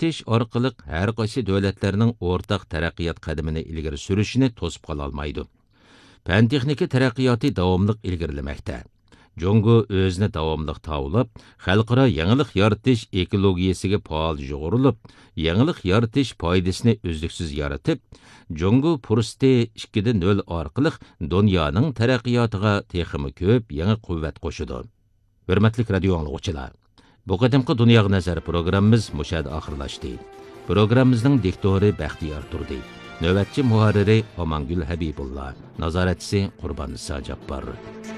yaratish orqali har qaysi davlatlarning o'rtaq taraqqiyot qadamini ilgari surishini to'sib qola olmaydi. Fan texnika taraqqiyoti davomli ilgarilamoqda. Jongo o'zini davomli tavlab, xalqaro yangilik yaratish ekologiyasiga faol yo'g'rilib, yangilik yaratish foydasini uzluksiz yaratib, Jongo fursati 2.0 orqali dunyoning taraqqiyotiga texmi ko'p yangi quvvat qo'shidi. Hurmatli radio anglovchilar, bu qadimgi Dunyoga nazar programmamiz mushad oxirlashdi. Programmamizning diktori Baxtiyor Turdi. Navbatchi muharriri Omangul Habibullah, nazoratchisi Qurbon Nisa Jabbor.